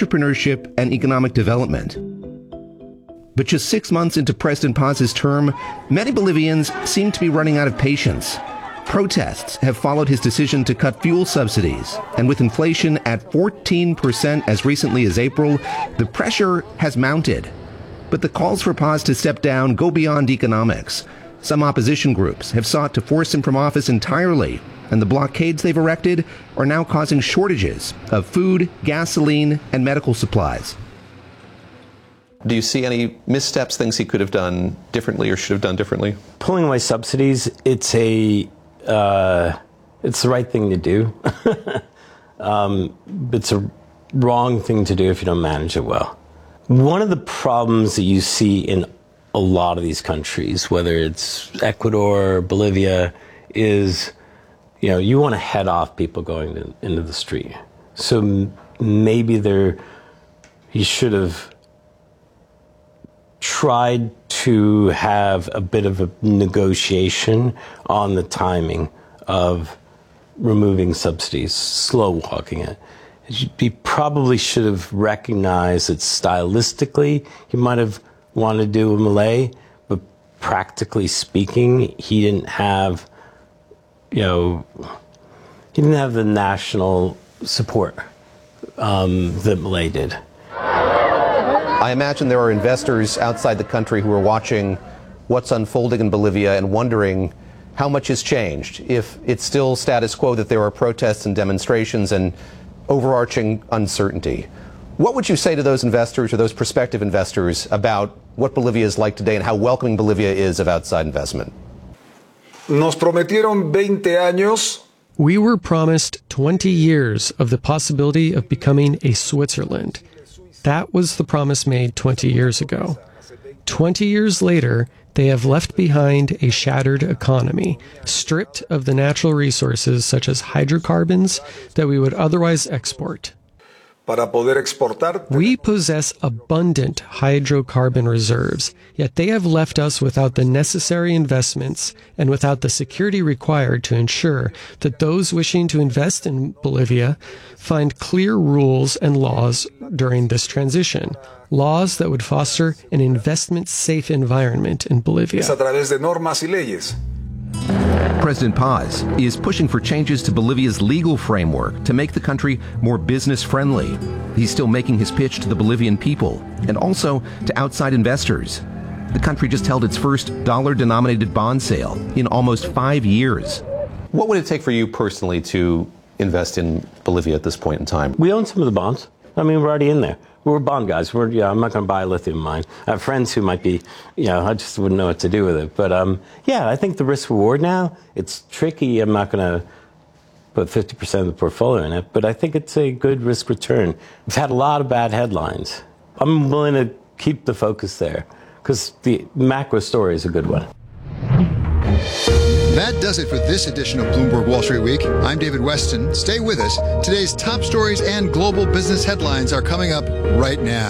entrepreneurship and economic development. But just 6 months into President Paz's term, many Bolivians seem to be running out of patience. Protests have followed his decision to cut fuel subsidies, and with inflation at 14% as recently as April, the pressure has mounted. But the calls for Paz to step down go beyond economics. Some opposition groups have sought to force him from office entirely, and the blockades they've erected are now causing shortages of food, gasoline, and medical supplies. Do you see any missteps, things he could have done differently or should have done differently? Pulling away subsidies, it's the right thing to do. It's a wrong thing to do if you don't manage it well. One of the problems that you see in a lot of these countries, whether it's Ecuador, Bolivia, is, you want to head off people going into the street. So maybe he should have tried to have a bit of a negotiation on the timing of removing subsidies, slow walking it. He probably should have recognized that stylistically he might have wanted to do a Milei, but practically speaking, he didn't have, he didn't have the national support that Milei did. I imagine there are investors outside the country who are watching what's unfolding in Bolivia and wondering how much has changed, if it's still status quo, that there are protests and demonstrations and overarching uncertainty. What would you say to those investors or those prospective investors about what Bolivia is like today and how welcoming Bolivia is of outside investment? Nos prometieron 20 años. We were promised 20 years of the possibility of becoming a Switzerland. That was the promise made 20 years ago. 20 years later, they have left behind a shattered economy, stripped of the natural resources such as hydrocarbons that we would otherwise export. Para poder exportar. We possess abundant hydrocarbon reserves, yet they have left us without the necessary investments and without the security required to ensure that those wishing to invest in Bolivia find clear rules and laws during this transition, laws that would foster an investment-safe environment in Bolivia. A través de normas y leyes. President Paz is pushing for changes to Bolivia's legal framework to make the country more business-friendly. He's still making his pitch to the Bolivian people and also to outside investors. The country just held its first dollar-denominated bond sale in almost 5 years. What would it take for you personally to invest in Bolivia at this point in time? We own some of the bonds. I mean, we're already in there. We're bond guys. I'm not going to buy a lithium mine. I have friends who might be, I just wouldn't know what to do with it. But I think the risk reward now, it's tricky. I'm not going to put 50% of the portfolio in it, but I think it's a good risk return. We've had a lot of bad headlines. I'm willing to keep the focus there because the macro story is a good one. That does it for this edition of Bloomberg Wall Street Week. I'm David Weston. Stay with us. Today's top stories and global business headlines are coming up right now.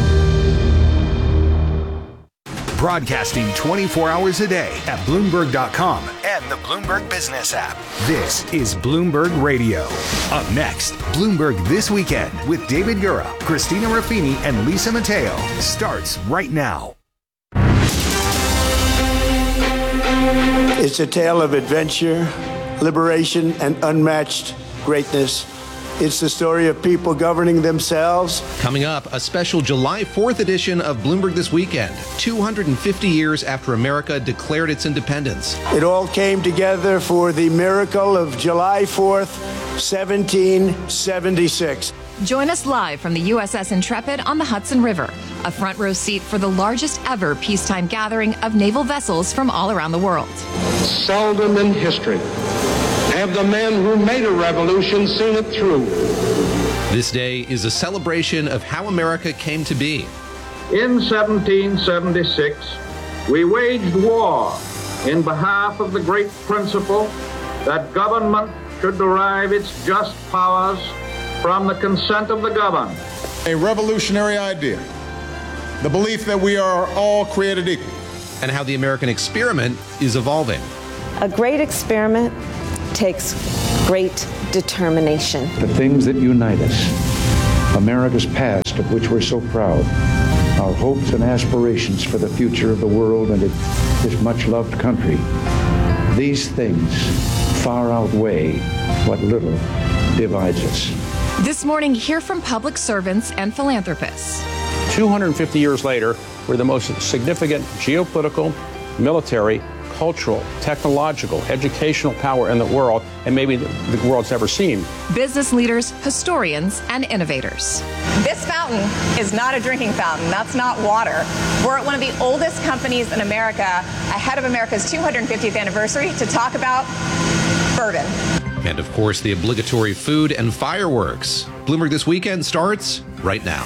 Broadcasting 24 hours a day at Bloomberg.com and the Bloomberg Business app. This is Bloomberg Radio. Up next, Bloomberg This Weekend with David Gura, Christina Ruffini, and Lisa Mateo starts right now. It's a tale of adventure, liberation, and unmatched greatness. It's the story of people governing themselves. Coming up, a special July 4th edition of Bloomberg This Weekend, 250 years after America declared its independence. It all came together for the miracle of July 4th, 1776. Join us live from the USS Intrepid on the Hudson River, a front row seat for the largest ever peacetime gathering of naval vessels from all around the world. Seldom in history have the men who made a revolution seen it through. This day is a celebration of how America came to be. In 1776, we waged war in behalf of the great principle that government should derive its just powers from the consent of the governed. A revolutionary idea, the belief that we are all created equal. And how the American experiment is evolving. A great experiment takes great determination. The things that unite us America's past, of which we're so proud, our hopes and aspirations for the future of the world and this much-loved country. These things far outweigh what little divides us. This morning, hear from public servants and philanthropists. 250 years later, we're the most significant geopolitical, military, cultural, technological, educational power in the world, and maybe the world's ever seen. Business leaders, historians, and innovators. This fountain is not a drinking fountain. That's not water. We're at one of the oldest companies in America, ahead of America's 250th anniversary, to talk about bourbon. And of course, the obligatory food and fireworks. Bloomberg This Weekend starts right now.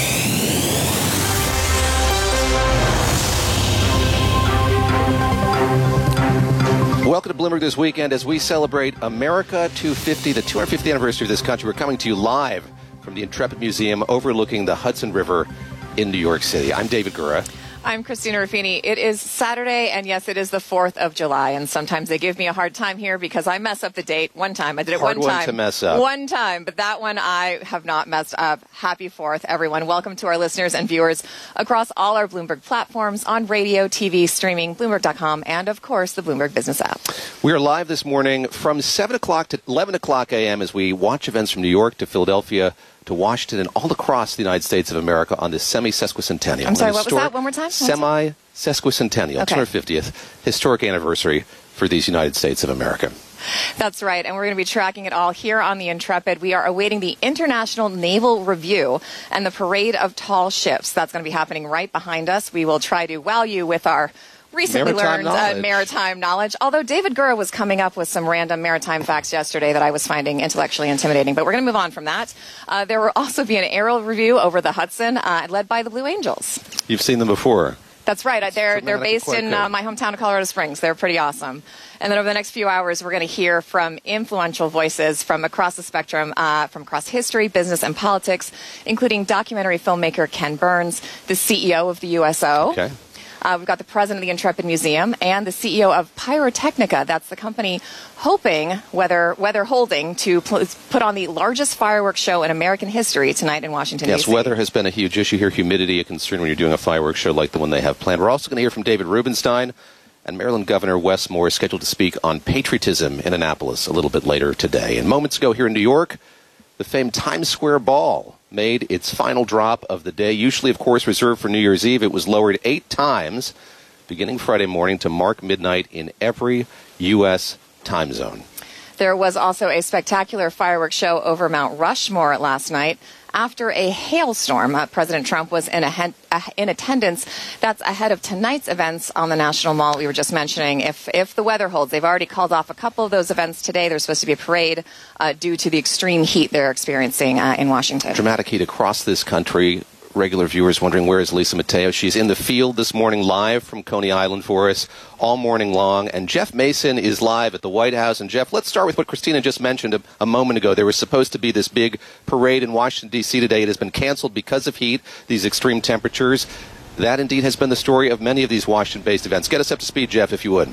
Welcome to Bloomberg This Weekend as we celebrate America 250, the 250th anniversary of this country. We're coming to you live from the Intrepid Museum overlooking the Hudson River in New York City. I'm David Gura. I'm Christina Ruffini. It is Saturday, and yes, it is the 4th of July, and sometimes they give me a hard time here because I mess up the date one time. I did it one time. Hard one to mess up. One time, but that one I have not messed up. Happy 4th, everyone. Welcome to our listeners and viewers across all our Bloomberg platforms on radio, TV, streaming, Bloomberg.com, and, of course, the Bloomberg Business app. We are live this morning from 7 o'clock to 11 o'clock a.m. as we watch events from New York to Philadelphia to Washington and all across the United States of America on this semi-sesquicentennial. I'm sorry, what was that? One more time? Semi-sesquicentennial, okay. 250th historic anniversary for these United States of America. That's right, and we're going to be tracking it all here on the Intrepid. We are awaiting the International Naval Review and the Parade of Tall Ships. That's going to be happening right behind us. We will try to wow you with our recently learned maritime knowledge, although David Gura was coming up with some random maritime facts yesterday that I was finding intellectually intimidating. But we're going to move on from that. There will also be an aerial review over the Hudson, led by the Blue Angels. You've seen them before. That's right. They're based in my hometown of Colorado Springs. They're pretty awesome. And then over the next few hours, we're going to hear from influential voices from across the spectrum, from across history, business, and politics, including documentary filmmaker Ken Burns, the CEO of the USO. Okay. We've got the president of the Intrepid Museum and the CEO of Pyrotechnica. That's the company hoping, weather holding, to put on the largest fireworks show in American history tonight in Washington, D.C. D.C. Yes, weather has been a huge issue here. Humidity, a concern when you're doing a fireworks show like the one they have planned. We're also going to hear from David Rubenstein, and Maryland Governor Wes Moore is scheduled to speak on patriotism in Annapolis a little bit later today. And moments ago here in New York, the famed Times Square Ball made its final drop of the day. Usually, of course, reserved for New Year's Eve. It was lowered 8 times beginning Friday morning to mark midnight in every U.S. time zone. There was also a spectacular fireworks show over Mount Rushmore last night. After a hailstorm, President Trump was in attendance. That's ahead of tonight's events on the National Mall we were just mentioning. If the weather holds, they've already called off a couple of those events today. There's supposed to be a parade due to the extreme heat they're experiencing in Washington. Dramatic heat across this country. Regular viewers wondering, where is Lisa Mateo? She's in the field this morning live from Coney Island for us all morning long. And Jeff Mason is live at the White House. And Jeff, let's start with what Christina just mentioned a moment ago. There was supposed to be this big parade in Washington, D.C. today. It has been canceled because of heat, these extreme temperatures. That indeed has been the story of many of these Washington-based events. Get us up to speed, Jeff, if you would.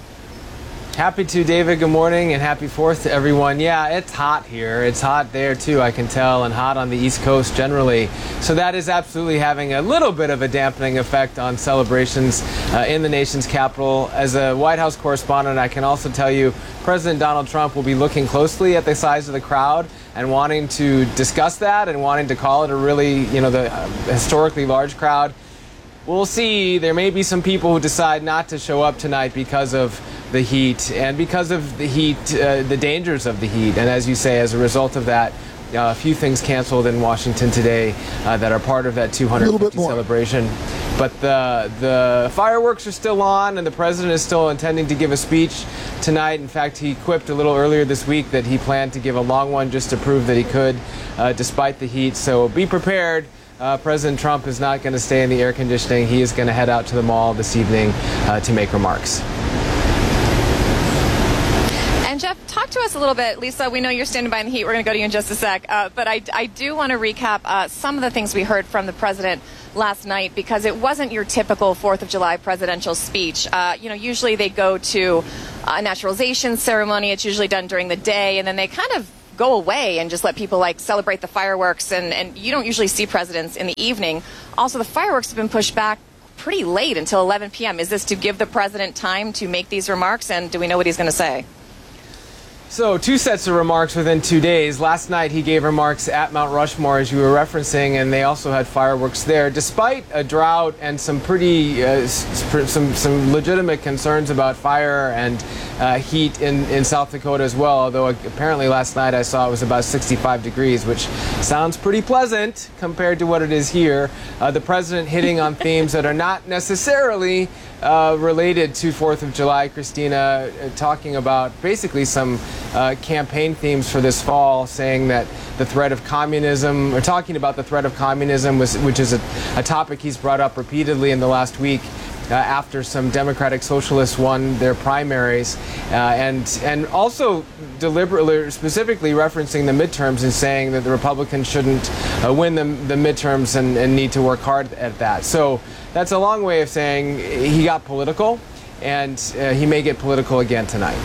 Happy to, David. Good morning and happy 4th to everyone. Yeah, it's hot here. It's hot there, too, I can tell, and hot on the East Coast generally. So that is absolutely having a little bit of a dampening effect on celebrations in the nation's capital. As a White House correspondent, I can also tell you President Donald Trump will be looking closely at the size of the crowd and wanting to discuss that and wanting to call it a really, the historically large crowd. We'll see. There may be some people who decide not to show up tonight because of the heat and because of the heat, the dangers of the heat. And as you say, as a result of that, a few things canceled in Washington today that are part of that 250 celebration. But the fireworks are still on, and the president is still intending to give a speech tonight. In fact, he quipped a little earlier this week that he planned to give a long one just to prove that he could, despite the heat. So be prepared. President Trump is not going to stay in the air conditioning. He is going to head out to the mall this evening to make remarks. And Jeff, talk to us a little bit. Lisa, we know you're standing by in the heat. We're going to go to you in just a sec. But I do want to recap some of the things we heard from the president last night, because it wasn't your typical 4th of July presidential speech. Usually they go to a naturalization ceremony. It's usually done during the day, and then they kind of go away and just let people like celebrate the fireworks. And you don't usually see presidents in the evening. Also, the fireworks have been pushed back pretty late until 11 p.m. Is this to give the president time to make these remarks? And do we know what he's going to say? So 2 sets of remarks within 2 days. Last night he gave remarks at Mount Rushmore, as you were referencing, and they also had fireworks there. Despite a drought and some pretty some legitimate concerns about fire and heat in South Dakota as well, although apparently last night I saw it was about 65 degrees, which sounds pretty pleasant compared to what it is here. The president hitting on themes that are not necessarily related to 4th of July. Christina talking about basically some campaign themes for this fall, saying that the threat of communism, or talking about the threat of communism, which is a topic he's brought up repeatedly in the last week after some Democratic Socialists won their primaries, and also deliberately, specifically referencing the midterms and saying that the Republicans shouldn't win the midterms and need to work hard at that. So that's a long way of saying he got political, and he may get political again tonight.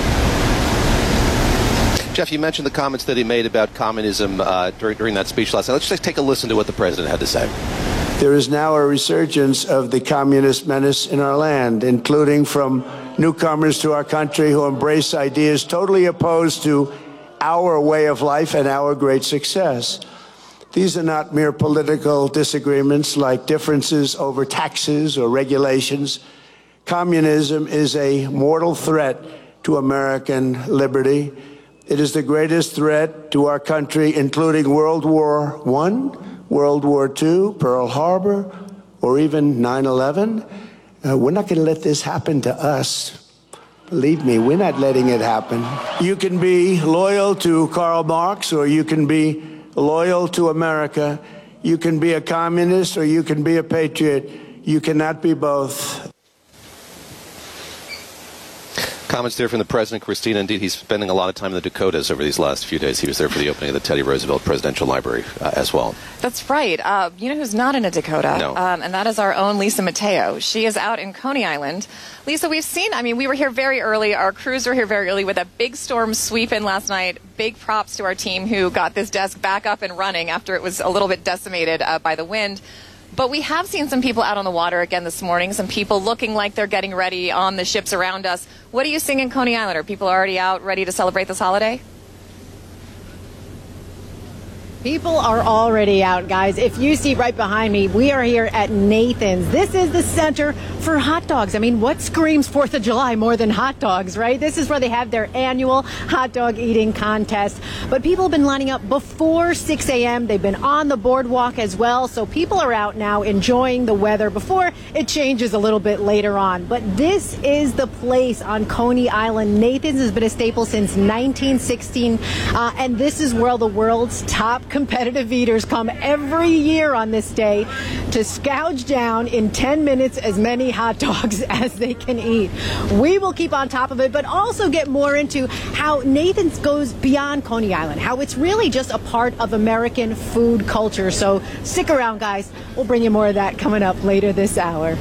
Jeff, you mentioned the comments that he made about communism during that speech last night. Let's just take a listen to what the president had to say. There is now a resurgence of the communist menace in our land, including from newcomers to our country who embrace ideas totally opposed to our way of life and our great success. These are not mere political disagreements like differences over taxes or regulations. Communism is a mortal threat to American liberty. It is the greatest threat to our country, including World War I, World War II, Pearl Harbor, or even 9/11. We're not going to let this happen to us. Believe me, we're not letting it happen. You can be loyal to Karl Marx, or you can be loyal to America. You can be a communist, or you can be a patriot. You cannot be both. Comments there from the president, Christina. Indeed, he's spending a lot of time in the Dakotas over these last few days. He was there for the opening of the Teddy Roosevelt Presidential Library as well. That's right. You know who's not in a Dakota? No. And that is our own Lisa Mateo. She is out in Coney Island. Lisa, we've seen, we were here very early. Our crews were here very early with a big storm sweep in last night. Big props to our team who got this desk back up and running after it was a little bit decimated by the wind. But we have seen some people out on the water again this morning, some people looking like they're getting ready on the ships around us. What are you seeing in Coney Island? Are people already out ready to celebrate this holiday? People are already out, guys. If you see right behind me, we are here at Nathan's. This is the center for hot dogs. What screams 4th of July more than hot dogs, right? This is where they have their annual hot dog eating contest. But people have been lining up before 6 a.m. They've been on the boardwalk as well. So people are out now enjoying the weather before it changes a little bit later on. But this is the place on Coney Island. Nathan's has been a staple since 1916. And this is where the world's top competitive eaters come every year on this day to scourge down in 10 minutes as many hot dogs as they can eat. We will keep on top of it, but also get more into how Nathan's goes beyond Coney Island, how it's really just a part of American food culture. So stick around, guys. We'll bring you more of that coming up later this hour.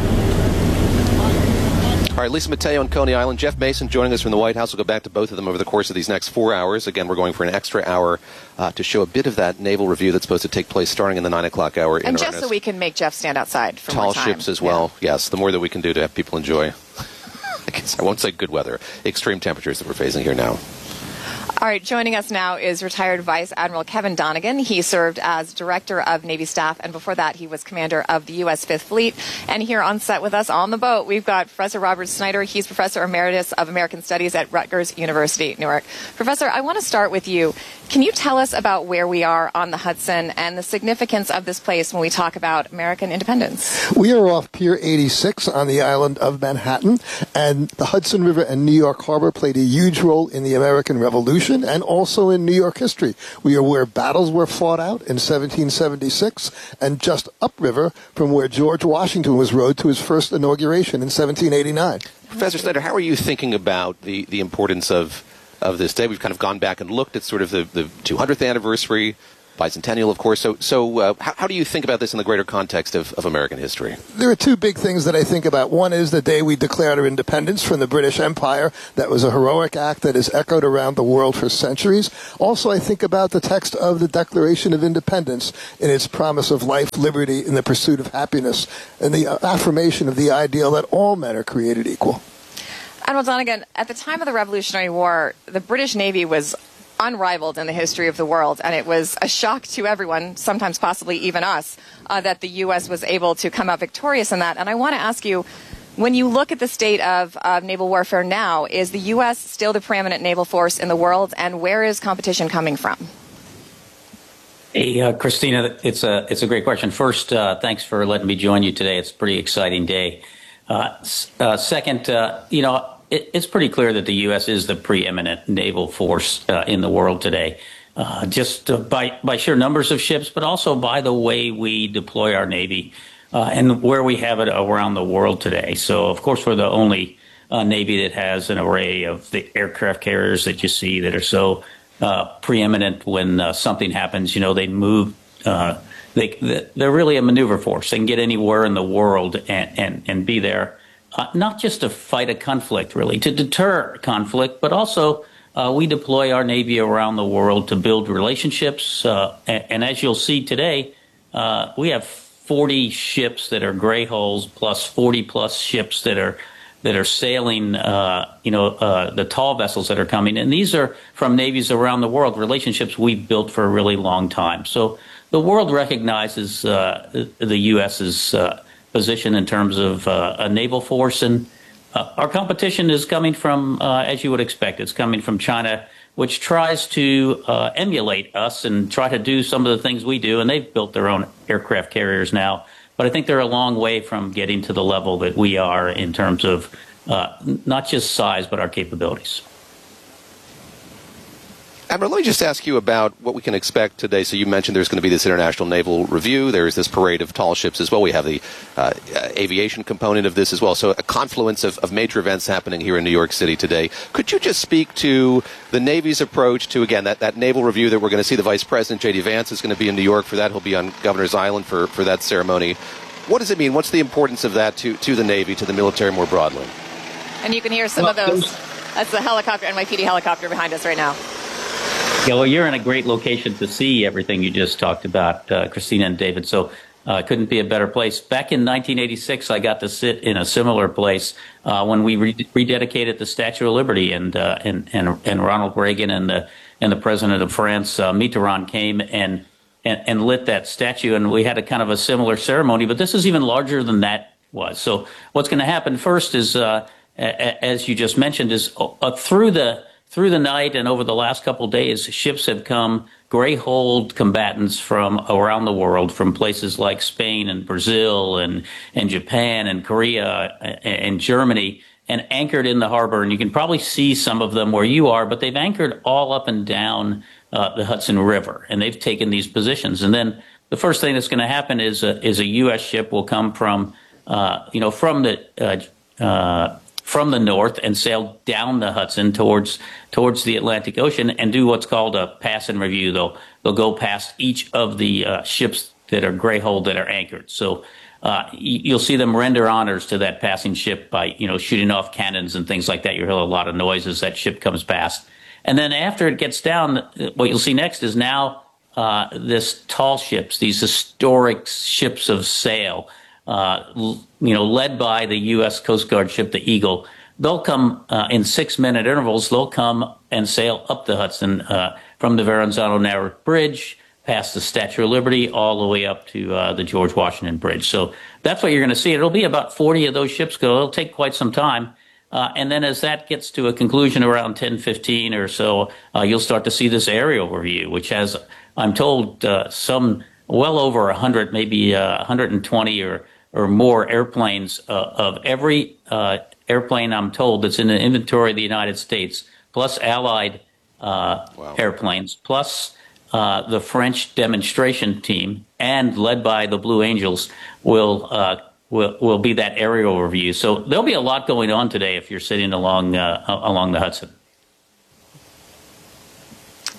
All right, Lisa Mateo and Coney Island. Jeff Mason joining us from the White House. We'll go back to both of them over the course of these next 4 hours. Again, we're going for an extra hour to show a bit of that naval review that's supposed to take place starting in the 9 o'clock hour. And just so we can make Jeff stand outside for tall more time. ships as well. Yeah. Yes, the more that we can do to have people enjoy, I guess I won't say good weather, extreme temperatures that we're facing here now. All right, joining us now is retired Vice Admiral Kevin Donegan. He served as Director of Navy Staff, and before that, he was Commander of the U.S. Fifth Fleet. And here on set with us on the boat, we've got Professor Robert Snyder. He's Professor Emeritus of American Studies at Rutgers University, Newark. Professor, I want to start with you. Can you tell us about where we are on the Hudson and the significance of this place when we talk about American independence? We are off Pier 86 on the island of Manhattan, and the Hudson River and New York Harbor played a huge role in the American Revolution and also in New York history. We are where battles were fought out in 1776 and just upriver from where George Washington was rode to his first inauguration in 1789. Professor Snyder, how are you thinking about the importance of this day? We've kind of gone back and looked at sort of the 200th anniversary, bicentennial, of course. So how do you think about this in the greater context of American history? There are two big things that I think about. One is the day we declared our independence from the British Empire. That was a heroic act that has echoed around the world for centuries. Also, I think about the text of the Declaration of Independence and its promise of life, liberty, and the pursuit of happiness, and the affirmation of the ideal that all men are created equal. Admiral Donegan, at the time of the Revolutionary War, the British Navy was unrivaled in the history of the world, and it was a shock to everyone, sometimes possibly even us, that the U.S. was able to come out victorious in that. And I want to ask you, when you look at the state of naval warfare now, is the U.S. still the preeminent naval force in the world, and where is competition coming from? Hey, Christina, it's a great question. First, thanks for letting me join you today. It's a pretty exciting day. Second, it's pretty clear that the U.S. is the preeminent naval force in the world today, just by sheer numbers of ships, but also by the way we deploy our Navy and where we have it around the world today. So, of course, we're the only Navy that has an array of the aircraft carriers that you see that are so preeminent when something happens. They move. They're really a maneuver force. They can get anywhere in the world and be there. Not just to fight a conflict, really, to deter conflict, but also we deploy our Navy around the world to build relationships. And as you'll see today, we have 40 ships that are gray hulls, plus 40-plus ships that are sailing, the tall vessels that are coming. And these are from navies around the world, relationships we've built for a really long time. So the world recognizes the U.S.'s position in terms of a naval force, and our competition is coming from, as you would expect, it's coming from China, which tries to emulate us and try to do some of the things we do, and they've built their own aircraft carriers now. But I think they're a long way from getting to the level that we are in terms of not just size, but our capabilities. Admiral, let me just ask you about what we can expect today. So you mentioned there's going to be this International Naval Review. There's this parade of tall ships as well. We have the aviation component of this as well. So a confluence of major events happening here in New York City today. Could you just speak to the Navy's approach to, again, that naval review that we're going to see? The Vice President, J.D. Vance, is going to be in New York for that. He'll be on Governor's Island for that ceremony. What does it mean? What's the importance of that to the Navy, to the military more broadly? And you can hear some of those. That's the helicopter, NYPD helicopter behind us right now. Yeah, well, you're in a great location to see everything you just talked about, Christina and David, so couldn't be a better place. Back in 1986, I got to sit in a similar place when we rededicated the Statue of Liberty, and Ronald Reagan and the President of France, Mitterrand, came and lit that statue, and we had a kind of a similar ceremony, but this is even larger than that was. So what's going to happen first is, as you just mentioned, is through the night and over the last couple of days, ships have come, gray-hulled combatants from around the world, from places like Spain and Brazil and Japan and Korea and Germany, and anchored in the harbor. And you can probably see some of them where you are, but they've anchored all up and down the Hudson River, and they've taken these positions. And then the first thing that's going to happen is a U.S. ship will come from the north and sail down the Hudson towards the Atlantic Ocean and do what's called a pass and review. They'll go past each of the ships that are gray-hulled that are anchored. So you'll see them render honors to that passing ship by shooting off cannons and things like that. You hear a lot of noise as that ship comes past. And then after it gets down, what you'll see next is now this tall ships, these historic ships of sail, led by the U.S. Coast Guard ship, the Eagle. They'll come in 6-minute intervals. They'll come and sail up the Hudson from the Verrazano Narrow Bridge, past the Statue of Liberty, all the way up to the George Washington Bridge. So that's what you're going to see. It'll be about 40 of those ships go. It'll take quite some time. And then as that gets to a conclusion around 10:15 or so, you'll start to see this aerial review, which has, I'm told, some well over 100, maybe 120 or more airplanes of every airplane, I'm told, that's in the inventory of the United States, plus allied airplanes, plus the French demonstration team, and led by the Blue Angels, will be that aerial review. So there'll be a lot going on today if you're sitting along the Hudson.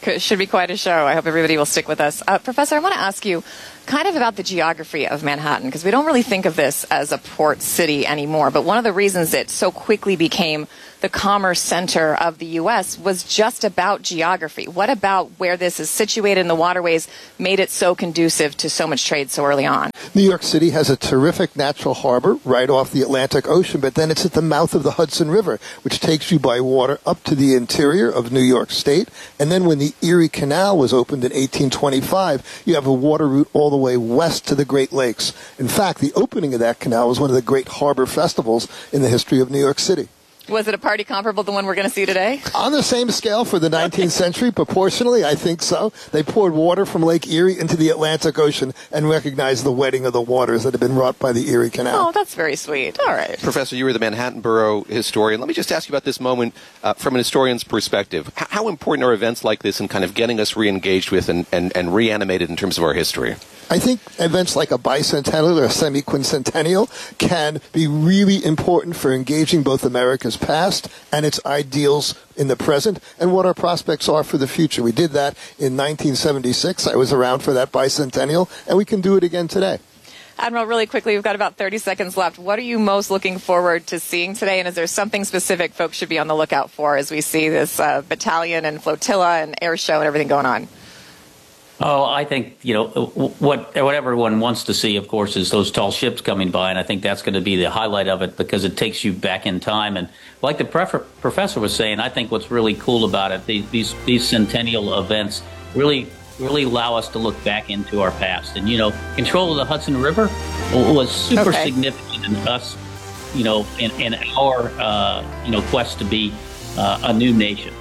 Should be quite a show. I hope everybody will stick with us. Professor, I want to ask you kind of about the geography of Manhattan, because we don't really think of this as a port city anymore. But one of the reasons it so quickly became the commerce center of the U.S. was just about geography. What about where this is situated in the waterways made it so conducive to so much trade so early on? New York City has a terrific natural harbor right off the Atlantic Ocean, but then it's at the mouth of the Hudson River, which takes you by water up to the interior of New York State. And then when the Erie Canal was opened in 1825, you have a water route all the way west to the Great Lakes. In fact, the opening of that canal was one of the great harbor festivals in the history of New York City. Was it a party comparable to the one we're going to see today? On the same scale for the 19th century, proportionally, I think so. They poured water from Lake Erie into the Atlantic Ocean and recognized the wetting of the waters that had been wrought by the Erie Canal. Oh, that's very sweet. All right. Professor, you were the Manhattan Borough historian. Let me just ask you about this moment from an historian's perspective. How important are events like this in kind of getting us re-engaged with and reanimated in terms of our history? I think events like a bicentennial or a semi-quincentennial can be really important for engaging both America's past and its ideals in the present and what our prospects are for the future. We did that in 1976. I was around for that bicentennial, and we can do it again today. Admiral, really quickly, we've got about 30 seconds left. What are you most looking forward to seeing today? And is there something specific folks should be on the lookout for as we see this battalion and flotilla and air show and everything going on? Oh, I think, what everyone wants to see, of course, is those tall ships coming by. And I think that's going to be the highlight of it because it takes you back in time. And like the professor was saying, I think what's really cool about it, these centennial events really allow us to look back into our past. And, control of the Hudson River was super significant in us, in our, quest to be a new nation.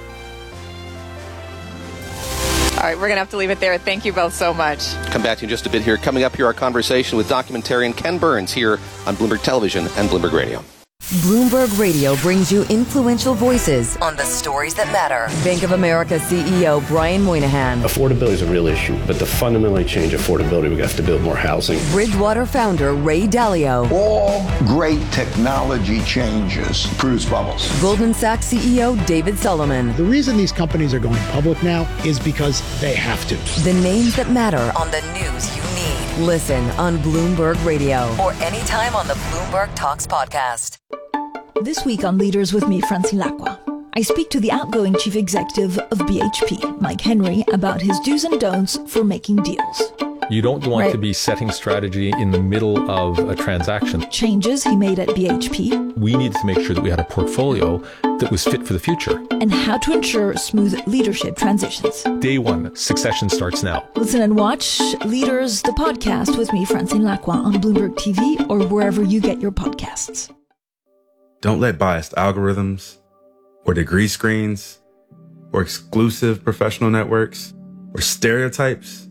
All right, we're going to have to leave it there. Thank you both so much. Come back to you in just a bit here. Coming up here, our conversation with documentarian Ken Burns here on Bloomberg Television and Bloomberg Radio. Bloomberg Radio brings you influential voices on the stories that matter. Bank of America CEO Brian Moynihan. Affordability is a real issue, but to fundamentally change affordability, we have to build more housing. Bridgewater founder Ray Dalio. All great technology changes produce bubbles. Goldman Sachs CEO David Solomon. The reason these companies are going public now is because they have to. The names that matter on the news you need. Listen on Bloomberg Radio or anytime on the Bloomberg Talks podcast. This week on Leaders with me, Francine Lacqua, I speak to the outgoing chief executive of BHP, Mike Henry, about his do's and don'ts for making deals. You don't want to be setting strategy in the middle of a transaction. Changes he made at BHP. We needed to make sure that we had a portfolio that was fit for the future. And how to ensure smooth leadership transitions. Day one, succession starts now. Listen and watch Leaders, the podcast with me, Francine Lacqua, on Bloomberg TV or wherever you get your podcasts. Don't let biased algorithms or degree screens or exclusive professional networks or stereotypes.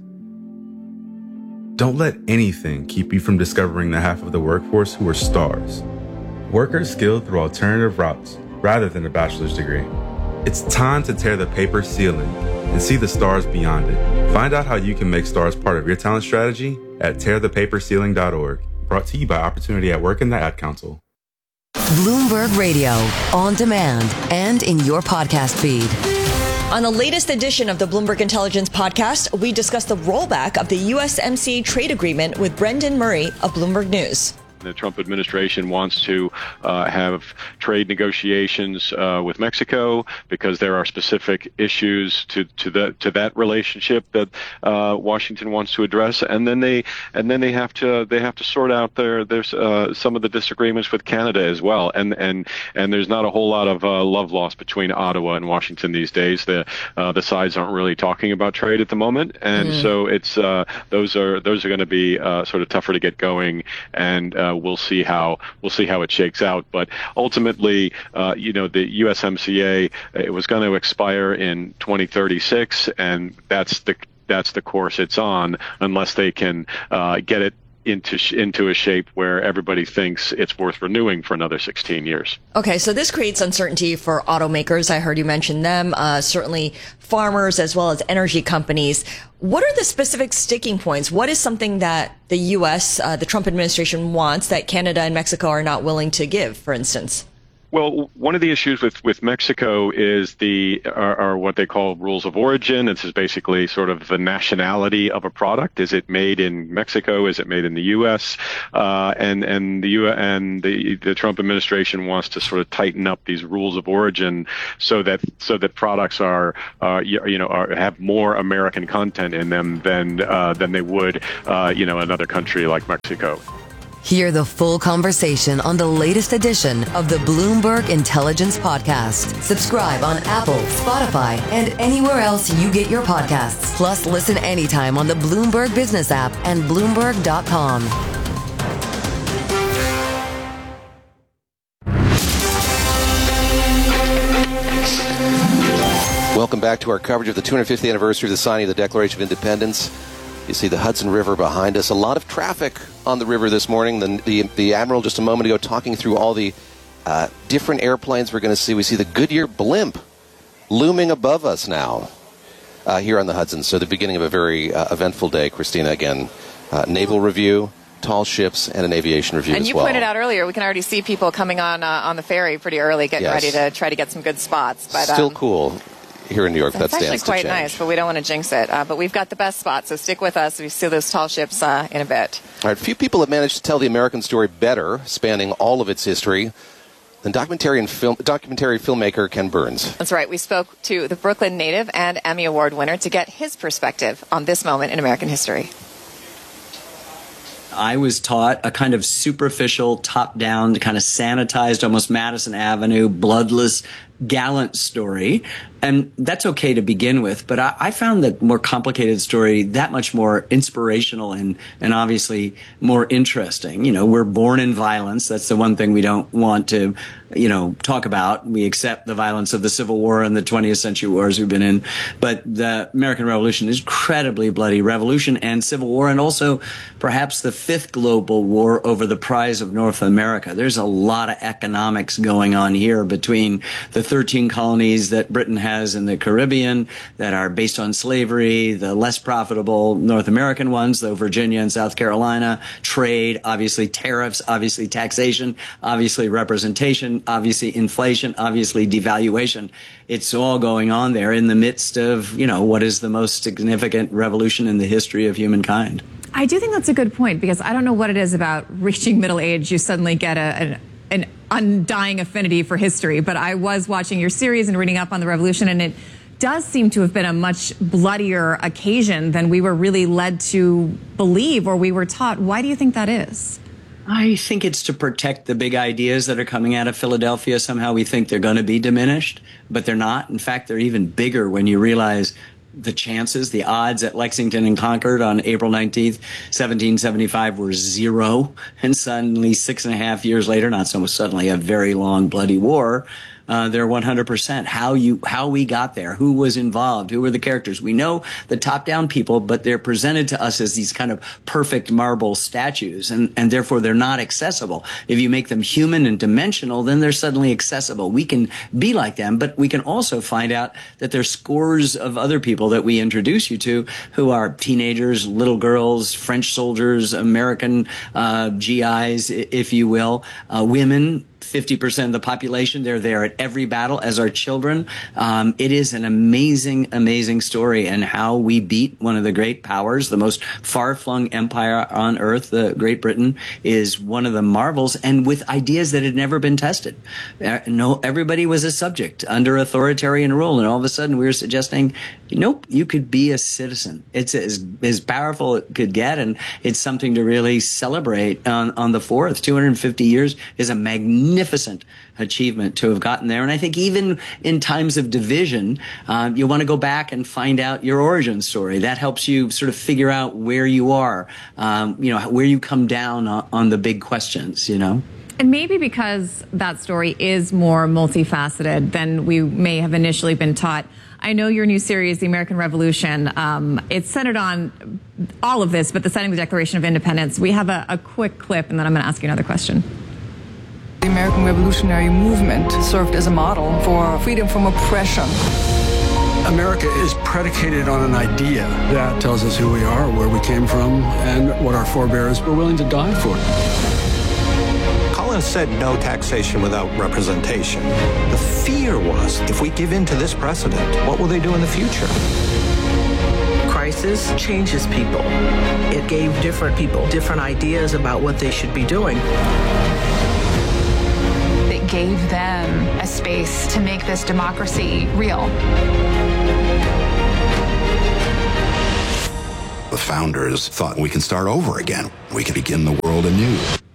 Don't let anything keep you from discovering the half of the workforce who are stars. Workers skilled through alternative routes rather than a bachelor's degree. It's time to tear the paper ceiling and see the stars beyond it. Find out how you can make stars part of your talent strategy at tearthepaperceiling.org. Brought to you by Opportunity at Work and the Ad Council. Bloomberg Radio, on demand and in your podcast feed. On the latest edition of the Bloomberg Intelligence podcast, we discuss the rollback of the USMCA trade agreement with Brendan Murray of Bloomberg News. The Trump administration wants to have trade negotiations with Mexico because there are specific issues to that relationship that Washington wants to address, and then they have to sort out there's some of the disagreements with Canada as well, and there's not a whole lot of love lost between Ottawa and Washington these days. The sides aren't really talking about trade at the moment, and so it's those are going to be sort of tougher to get going, and we'll see how it shakes out. But ultimately, the USMCA, it was going to expire in 2036, and that's the course it's on, unless they can get it into a shape where everybody thinks it's worth renewing for another 16 years. Okay, so this creates uncertainty for automakers. I heard you mention them, certainly farmers as well as energy companies. What are the specific sticking points? What is something that the U.S., the Trump administration wants that Canada and Mexico are not willing to give, for instance? Well, one of the issues with Mexico is are what they call rules of origin. This is basically sort of the nationality of a product. Is it made in Mexico? Is it made in the U.S.? And the Trump administration wants to sort of tighten up these rules of origin so that products have more American content in them than they would another country like Mexico. Hear the full conversation on the latest edition of the Bloomberg Intelligence Podcast. Subscribe on Apple, Spotify, and anywhere else you get your podcasts. Plus, listen anytime on the Bloomberg Business app and Bloomberg.com. Welcome back to our coverage of the 250th anniversary of the signing of the Declaration of Independence. You see the Hudson River behind us. A lot of traffic on the river this morning. The Admiral just a moment ago talking through all the different airplanes we're going to see. We see the Goodyear blimp looming above us now here on the Hudson. So the beginning of a very eventful day. Christina, again, naval review, tall ships, and an aviation review and as you well. pointed out earlier, we can already see people coming on the ferry pretty early, getting ready to try to get some good spots. But still cool. Here in New York, that's that stands actually quite to change. nice, but we don't want to jinx it. But we've got the best spots, so stick with us. We see those tall ships in a bit. All right, few people have managed to tell the American story better, spanning all of its history, than documentary filmmaker Ken Burns. That's right. We spoke to the Brooklyn native and Emmy Award winner to get his perspective on this moment in American history. I was taught a kind of superficial, top-down, kind of sanitized, almost Madison Avenue, bloodless, gallant story. And that's okay to begin with. But I found the more complicated story that much more inspirational and obviously more interesting. You know, we're born in violence. That's the one thing we don't want to, talk about. We accept the violence of the Civil War and the 20th century wars we've been in. But the American Revolution is incredibly bloody revolution and Civil War, and also perhaps the fifth global war over the prize of North America. There's a lot of economics going on here between the 13 colonies that Britain has in the Caribbean that are based on slavery, the less profitable North American ones, though Virginia and South Carolina, trade, obviously tariffs, obviously taxation, obviously representation, obviously inflation, obviously devaluation. It's all going on there in the midst of, what is the most significant revolution in the history of humankind. I do think that's a good point, because I don't know what it is about reaching middle age. You suddenly get an undying affinity for history. But I was watching your series and reading up on the revolution, and it does seem to have been a much bloodier occasion than we were really led to believe or we were taught. Why do you think that is? I think it's to protect the big ideas that are coming out of Philadelphia. Somehow we think they're going to be diminished, but they're not. In fact, they're even bigger when you realize the chances, the odds at Lexington and Concord on April 19th, 1775 were 0. And suddenly, 6.5 years later, not so much suddenly, a very long bloody war, they're 100%. How we got there, who was involved, who were the characters. We know the top-down people, but they're presented to us as these kind of perfect marble statues, and therefore they're not accessible. If you make them human and dimensional, then they're suddenly accessible. We can be like them, but we can also find out that there's scores of other people that we introduce you to who are teenagers, little girls, French soldiers, American GIs, if you will, women. 50% of the population, they're there at every battle as our children. It is an amazing, amazing story, and how we beat one of the great powers, the most far-flung empire on earth, the Great Britain, is one of the marvels, and with ideas that had never been tested. Everybody was a subject under authoritarian rule, and all of a sudden we were suggesting, nope, you could be a citizen. It's as powerful as it could get, and it's something to really celebrate on the 4th. 250 years is a magnificent achievement to have gotten there. And I think even in times of division, you want to go back and find out your origin story. That helps you sort of figure out where you are, where you come down on the big questions, And maybe because that story is more multifaceted than we may have initially been taught. I know your new series, The American Revolution, it's centered on all of this, but the signing of the Declaration of Independence. We have a quick clip, and then I'm going to ask you another question. The American Revolutionary Movement served as a model for freedom from oppression. America is predicated on an idea that tells us who we are, where we came from, and what our forebears were willing to die for. Colin one said no taxation without representation. The fear was, if we give in to this precedent, what will they do in the future? Crisis changes people. It gave different people different ideas about what they should be doing. It gave them a space to make this democracy real. The founders thought we can start over again. We can begin the world anew.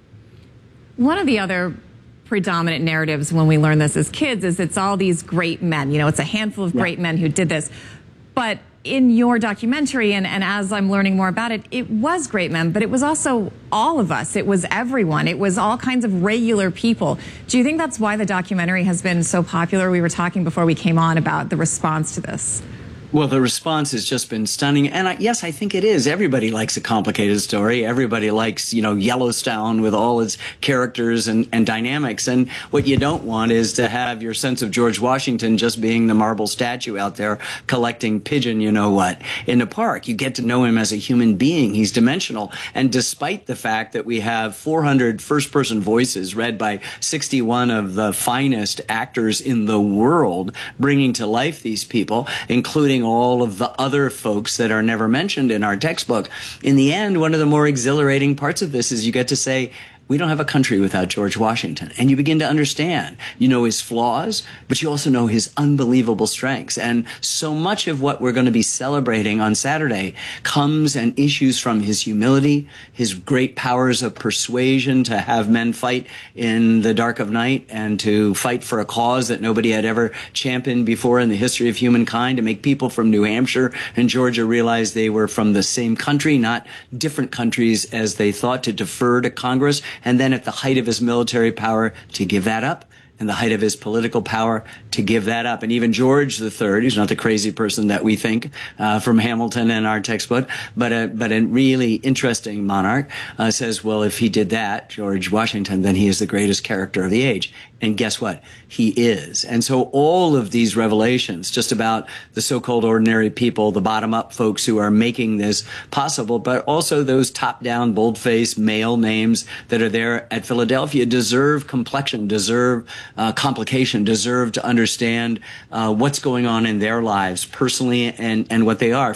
One of the other predominant narratives when we learn this as kids is it's all these great men. You know, it's a handful of great men who did this. But in your documentary, and as I'm learning more about it, it was great men, but it was also all of us. It was everyone. It was all kinds of regular people. Do you think that's why the documentary has been so popular? We were talking before we came on about the response to this. Well, the response has just been stunning. And yes, I think it is. Everybody likes a complicated story. Everybody likes, Yellowstone with all its characters and dynamics. And what you don't want is to have your sense of George Washington just being the marble statue out there collecting pigeon, in the park. You get to know him as a human being. He's dimensional. And despite the fact that we have 400 first-person voices read by 61 of the finest actors in the world, bringing to life these people, including all of the other folks that are never mentioned in our textbook. In the end, one of the more exhilarating parts of this is you get to say, we don't have a country without George Washington. And you begin to understand, his flaws, but you also know his unbelievable strengths. And so much of what we're going to be celebrating on Saturday comes and issues from his humility, his great powers of persuasion to have men fight in the dark of night and to fight for a cause that nobody had ever championed before in the history of humankind, to make people from New Hampshire and Georgia realize they were from the same country, not different countries as they thought, to defer to Congress. And then at the height of his military power, to give that up, and the height of his political power, to give that up. And even George III, who's not the crazy person that we think from Hamilton and our textbook, but a really interesting monarch, says, well, if he did that, George Washington, then he is the greatest character of the age. And guess what? He is. And so all of these revelations, just about the so-called ordinary people, the bottom-up folks who are making this possible, but also those top-down, bold-faced male names that are there at Philadelphia, deserve complexion, deserve complication, deserve to understand what's going on in their lives personally and what they are.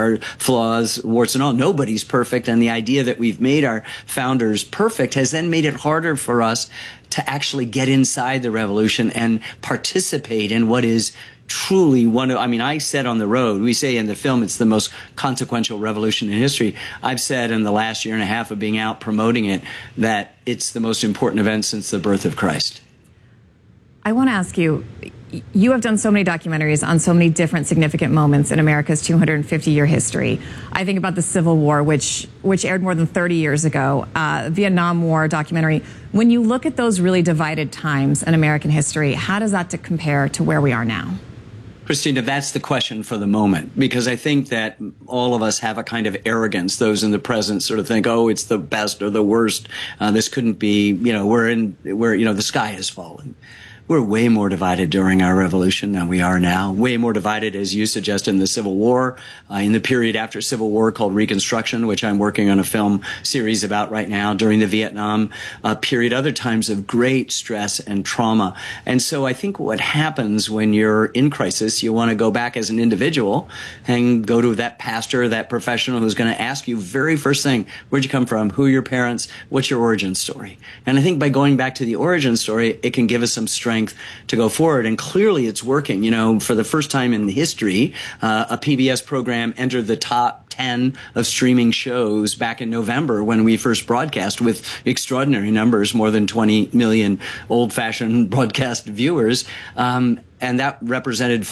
Flaws, warts and all. Nobody's perfect. And the idea that we've made our founders perfect has then made it harder for us to actually get inside the revolution and participate in what is truly I said on the road, we say in the film, it's the most consequential revolution in history. I've said in the last year and a half of being out promoting it that it's the most important event since the birth of Christ. I want to ask you, you have done so many documentaries on so many different significant moments in America's 250-year history. I think about the Civil War, which aired more than 30 years ago, Vietnam War documentary. When you look at those really divided times in American history, how does that compare to where we are now? Christina, that's the question for the moment, because I think that all of us have a kind of arrogance. Those in the present sort of think, oh, it's the best or the worst. This couldn't be, the sky has fallen. We're way more divided during our revolution than we are now. Way more divided, as you suggest, in the Civil War, in the period after Civil War called Reconstruction, which I'm working on a film series about right now, during the Vietnam period, other times of great stress and trauma. And so I think what happens when you're in crisis, you want to go back as an individual and go to that pastor, that professional who's going to ask you very first thing, where'd you come from? Who are your parents? What's your origin story? And I think by going back to the origin story, it can give us some strength to go forward. And clearly it's working. For the first time in history, a PBS program entered the top 10 of streaming shows back in November when we first broadcast, with extraordinary numbers, more than 20 million old-fashioned broadcast viewers. And that represented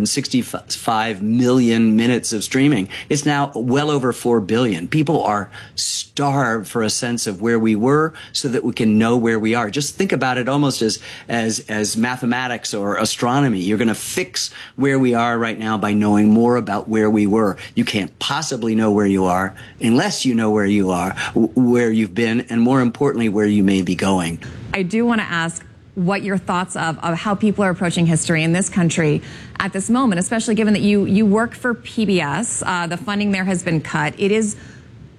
565 million minutes of streaming. It's now well over 4 billion. People are starved for a sense of where we were so that we can know where we are. Just think about it almost as mathematics or astronomy. You're going to fix where we are right now by knowing more about where we were. You can't possibly know where you are unless you know where you are, where you've been, and more importantly, where you may be going. I do want to ask what your thoughts of how people are approaching history in this country at this moment, especially given that you work for PBS. The funding there has been cut. It is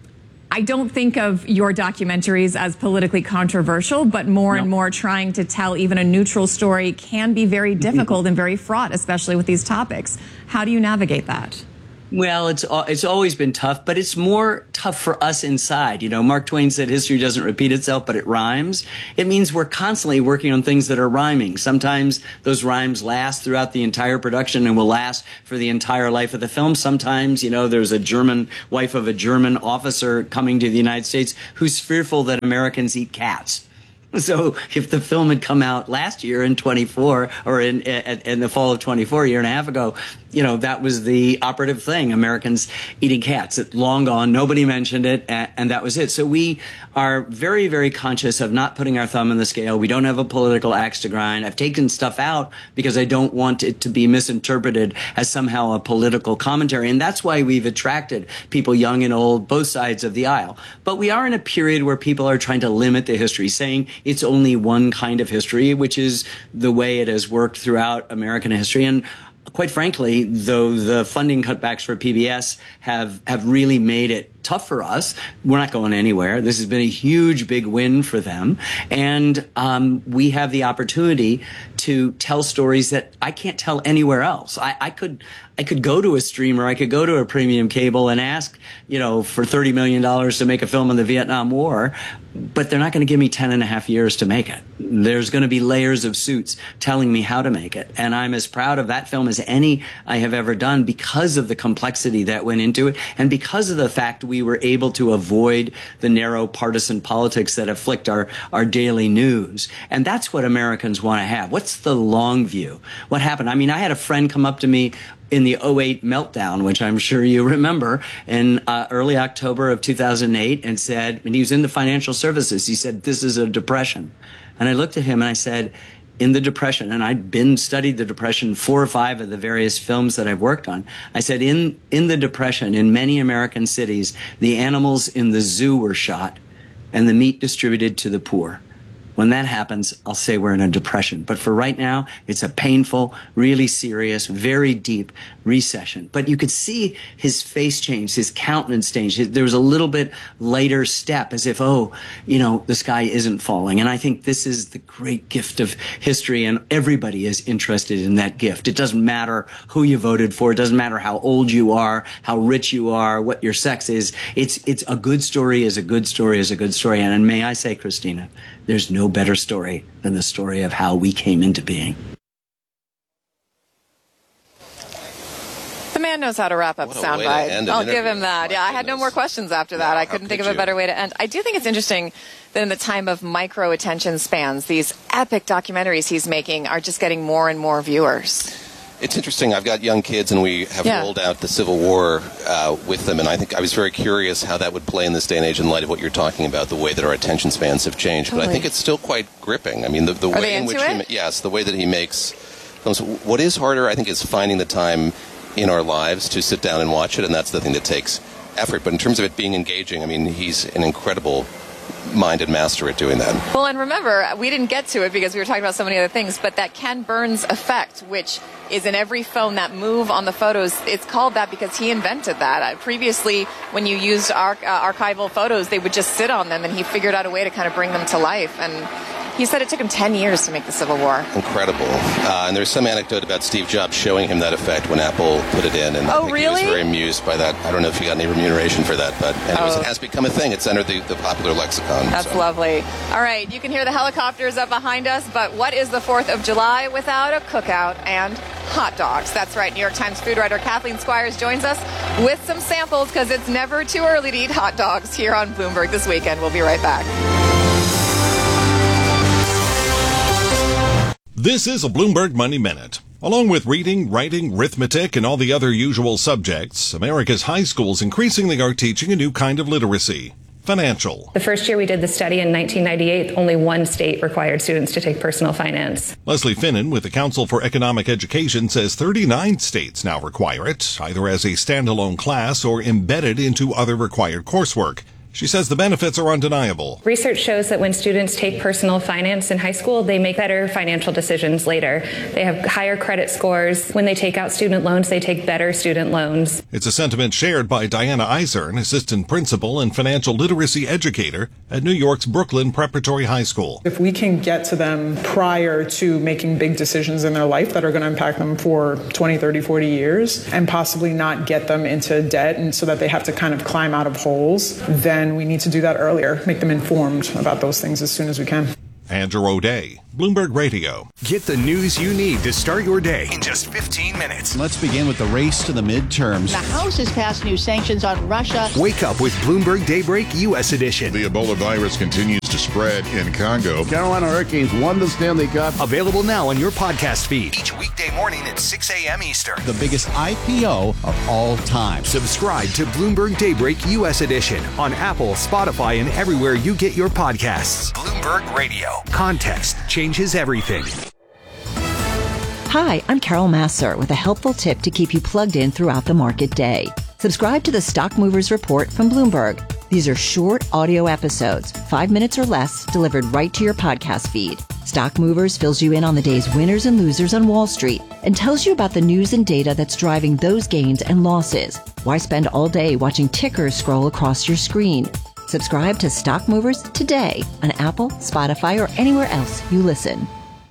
I don't think of your documentaries as politically controversial, but more and more trying to tell even a neutral story can be very difficult and very fraught, especially with these topics. How do you navigate that? Well, it's always been tough, but it's more tough for us inside. You know, Mark Twain said history doesn't repeat itself, but it rhymes. It means we're constantly working on things that are rhyming. Sometimes those rhymes last throughout the entire production and will last for the entire life of the film. Sometimes, you know, there's a German wife of a German officer coming to the United States who's fearful that Americans eat cats. So if the film had come out last year in 24 or in the fall of 24, a year and a half ago, you know, that was the operative thing. Americans eating cats. It's long gone. Nobody mentioned it. And that was it. So we are very, very conscious of not putting our thumb in the scale. We don't have a political axe to grind. I've taken stuff out because I don't want it to be misinterpreted as somehow a political commentary. And that's why we've attracted people young and old, both sides of the aisle. But we are in a period where people are trying to limit the history, saying it's only one kind of history, which is the way it has worked throughout American history. And quite frankly, though the funding cutbacks for PBS have really made it tough for us, we're not going anywhere. This has been a huge, big win for them. And we have the opportunity to tell stories that I can't tell anywhere else. I could go to a streamer, I could go to a premium cable and ask, you know, for $30 million to make a film on the Vietnam War, but they're not going to give me 10 and a half years to make it. There's going to be layers of suits telling me how to make it. And I'm as proud of that film as any I have ever done because of the complexity that went into it and because of the fact we were able to avoid the narrow partisan politics that afflict our daily news. And that's what Americans want to have. What's the long view? What happened? I mean, I had a friend come up to me in the 2008 meltdown, which I'm sure you remember, in early October of 2008, and said, and he was in the financial services, he said, this is a depression. And I looked at him and I said, in the Depression, and I'd studied the Depression, 4 or 5 of the various films that I've worked on. I said, in the Depression, in many American cities, the animals in the zoo were shot and the meat distributed to the poor. When that happens, I'll say we're in a depression. But for right now, it's a painful, really serious, very deep recession. But you could see his face change, his countenance change. There was a little bit lighter step, as if, oh, you know, the sky isn't falling. And I think this is the great gift of history, and everybody is interested in that gift. It doesn't matter who you voted for. It doesn't matter how old you are, how rich you are, what your sex is. It's a good story is a good story is a good story. And may I say, Christina, there's no better story than the story of how we came into being. The man knows how to wrap up a soundbite. I'll give him that. Yeah, I had no more questions after that. I couldn't think of a better way to end. I do think it's interesting that in the time of micro attention spans, these epic documentaries he's making are just getting more and more viewers. It's interesting. I've got young kids, and we have rolled out the Civil War with them, and I think I was very curious how that would play in this day and age in light of what you're talking about, the way that our attention spans have changed. Totally. But I think it's still quite gripping. I mean, the way in which the way that he makes films. What is harder, I think, is finding the time in our lives to sit down and watch it, and that's the thing that takes effort. But in terms of it being engaging, I mean, he's an incredible mind and master at doing that. Well, and remember, we didn't get to it because we were talking about so many other things, but that Ken Burns effect, which is in every phone, that move on the photos, it's called that because he invented that. Previously, when you used archival photos, they would just sit on them, and he figured out a way to kind of bring them to life. And he said it took him 10 years to make the Civil War. Incredible. And there's some anecdote about Steve Jobs showing him that effect when Apple put it in. And I think he was very amused by that. I don't know if he got any remuneration for that, but anyways, it has become a thing. It's entered the popular lexicon. That's lovely. All right, you can hear the helicopters up behind us, but what is the 4th of July without a cookout and hot dogs? That's right. New York Times food writer Kathleen Squires joins us with some samples because it's never too early to eat hot dogs here on Bloomberg this weekend. We'll be right back. This is a Bloomberg Money Minute. Along with reading, writing, arithmetic, and all the other usual subjects, America's high schools increasingly are teaching a new kind of literacy: financial. The first year we did the study in 1998, only one state required students to take personal finance. Leslie Finnan with the Council for Economic Education says 39 states now require it, either as a standalone class or embedded into other required coursework. She says the benefits are undeniable. Research shows that when students take personal finance in high school, they make better financial decisions later. They have higher credit scores. When they take out student loans, they take better student loans. It's a sentiment shared by Diana Eisern, assistant principal and financial literacy educator at New York's Brooklyn Preparatory High School. If we can get to them prior to making big decisions in their life that are going to impact them for 20, 30, 40 years and possibly not get them into debt and so that they have to kind of climb out of holes, then we need to do that earlier, make them informed about those things as soon as we can. Andrew O'Day, Bloomberg Radio. Get the news you need to start your day in just 15 minutes. Let's begin with the race to the midterms. The House has passed new sanctions on Russia. Wake up with Bloomberg Daybreak U.S. edition. The Ebola virus continues to spread in Congo. Carolina Hurricanes won the Stanley Cup. Available now on your podcast feed. Each weekday morning at 6 a.m. Eastern. The biggest IPO of all time. Subscribe to Bloomberg Daybreak U.S. edition on Apple, Spotify, and everywhere you get your podcasts. Bloomberg Radio. Context changes everything. Hi, I'm Carol Masser with a helpful tip to keep you plugged in throughout the market day. Subscribe to the Stock Movers Report from Bloomberg. These are short audio episodes, 5 minutes or less, delivered right to your podcast feed. Stock Movers fills you in on the day's winners and losers on Wall Street and tells you about the news and data that's driving those gains and losses. Why spend all day watching tickers scroll across your screen? Subscribe to Stock Movers today on Apple, Spotify, or anywhere else you listen.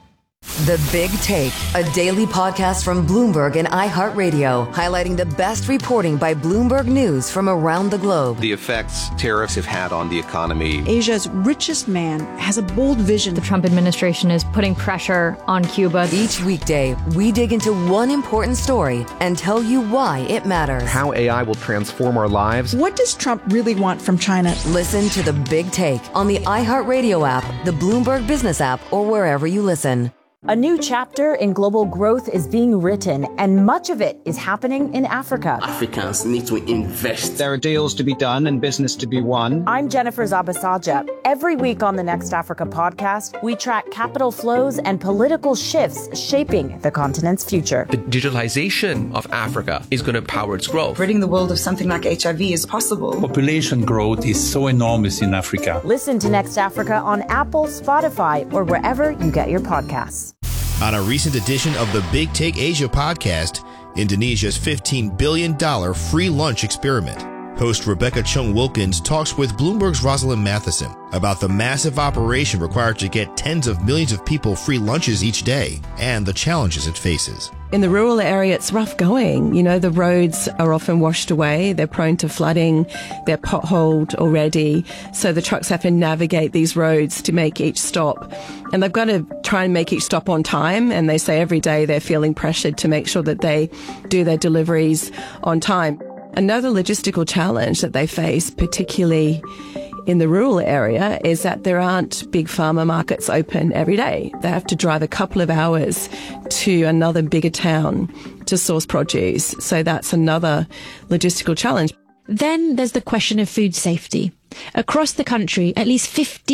The Big Take, a daily podcast from Bloomberg and iHeartRadio, highlighting the best reporting by Bloomberg News from around the globe. The effects tariffs have had on the economy. Asia's richest man has a bold vision. The Trump administration is putting pressure on Cuba. Each weekday, we dig into one important story and tell you why it matters. How AI will transform our lives. What does Trump really want from China? Listen to The Big Take on the iHeartRadio app, the Bloomberg Business app, or wherever you listen. A new chapter in global growth is being written, and much of it is happening in Africa. Africans need to invest. There are deals to be done and business to be won. I'm Jennifer Zabasaja. Every week on the Next Africa podcast, we track capital flows and political shifts shaping the continent's future. The digitalization of Africa is going to power its growth. Ridding the world of something like HIV is possible. Population growth is so enormous in Africa. Listen to Next Africa on Apple, Spotify, or wherever you get your podcasts. On a recent edition of the Big Take Asia podcast, Indonesia's $15 billion free lunch experiment. Host Rebecca Chung Wilkins talks with Bloomberg's Rosalind Matheson about the massive operation required to get tens of millions of people free lunches each day and the challenges it faces. In the rural area, it's rough going. You know, the roads are often washed away. They're prone to flooding. They're potholed already. So the trucks have to navigate these roads to make each stop. And they've got to try and make each stop on time. And they say every day they're feeling pressured to make sure that they do their deliveries on time. Another logistical challenge that they face, particularly in the rural area, is that there aren't big farmer markets open every day. They have to drive a couple of hours to another bigger town to source produce. So that's another logistical challenge. Then there's the question of food safety. Across the country, at least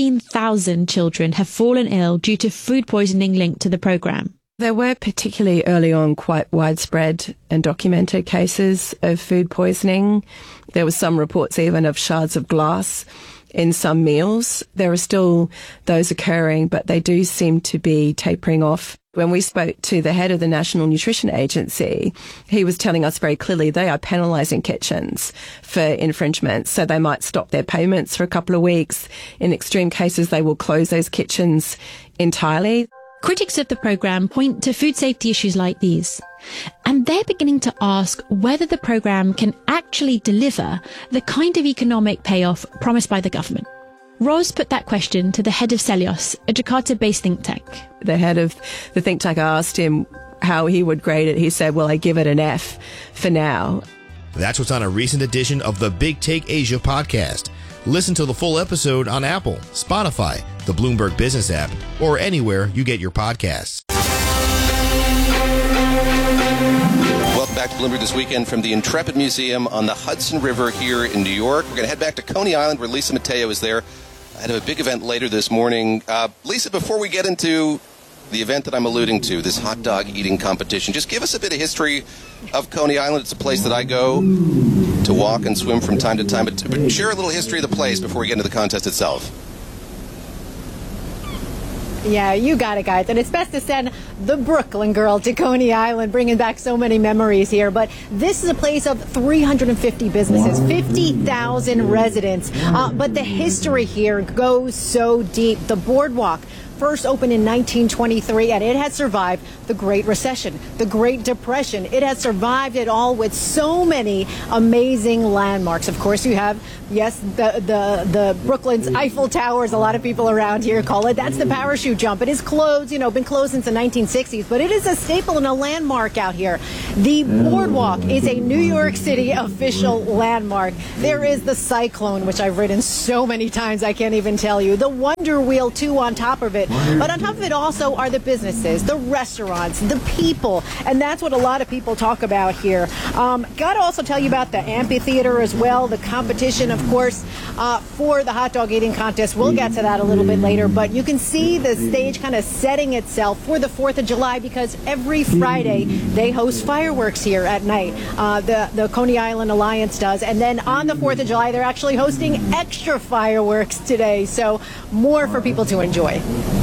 15,000 children have fallen ill due to food poisoning linked to the program. There were particularly early on quite widespread and documented cases of food poisoning. There were some reports even of shards of glass in some meals. There are still those occurring, but they do seem to be tapering off. When we spoke to the head of the National Nutrition Agency, he was telling us very clearly they are penalising kitchens for infringements. So they might stop their payments for a couple of weeks. In extreme cases, they will close those kitchens entirely. Critics of the program point to food safety issues like these, and they're beginning to ask whether the program can actually deliver the kind of economic payoff promised by the government. Ros put that question to the head of Celios, a Jakarta-based think tank. The head of the think tank, I asked him how he would grade it. He said, well, I give it an F for now. That's what's on a recent edition of the Big Take Asia podcast. Listen to the full episode on Apple, Spotify, the Bloomberg Business app, or anywhere you get your podcasts. Welcome back to Bloomberg This Weekend from the Intrepid Museum on the Hudson River here in New York. We're going to head back to Coney Island where Lisa Mateo is there. I had a big event later this morning. Lisa, before we get into the event that I'm alluding to, this hot dog eating competition, just give us a bit of history of Coney Island. It's a place that I go to walk and swim from time to time, but share a little history of the place before we get into the contest itself. Yeah, you got it, guys. And it's best to send the Brooklyn girl to Coney Island, bringing back so many memories here. But this is a place of 350 businesses, 50,000 residents. But the history here goes so deep. The boardwalk first opened in 1923, and it has survived the Great Recession, the Great Depression. It has survived it all with so many amazing landmarks. Of course, you have, yes, the Brooklyn's Eiffel Tower, as a lot of people around here call it. That's the parachute jump. It is closed, been closed since the 1960s, but it is a staple and a landmark out here. The boardwalk is a New York City official landmark. There is the Cyclone, which I've ridden so many times I can't even tell you. The Wonder Wheel, too, on top of it. But on top of it also are the businesses, the restaurants, the people, and that's what a lot of people talk about here. Got to also tell you about the amphitheater as well, the competition, of course, for the hot dog eating contest. We'll get to that a little bit later, but you can see the stage kind of setting itself for the 4th of July because every Friday they host fireworks here at night. The Coney Island Alliance does, and then on the 4th of July they're actually hosting extra fireworks today, so more for people to enjoy.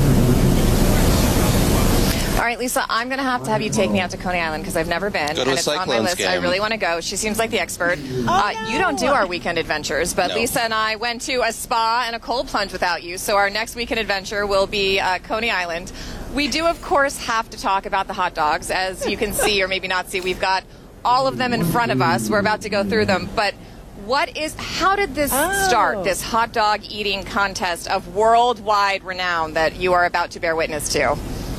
All right, Lisa, I'm going to have you take me out to Coney Island because I've never been. Go to and a it's on my list. game. I really want to go. She seems like the expert. No. You don't do our weekend adventures, but No. Lisa and I went to a spa and a cold plunge without you, so our next weekend adventure will be Coney Island. We do, of course, have to talk about the hot dogs. As you can see, or maybe not see, we've got all of them in front of us. We're about to go through them, but how did this start, this hot dog eating contest of worldwide renown that you are about to bear witness to?